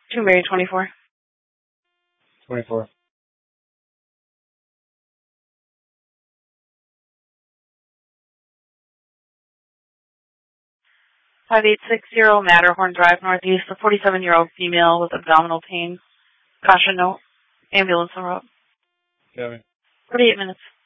2 Mary 24. 24. Matterhorn Drive, Northeast. A 47-year-old female with abdominal pain. Caution note. Ambulance en route. Kevin. 48 minutes.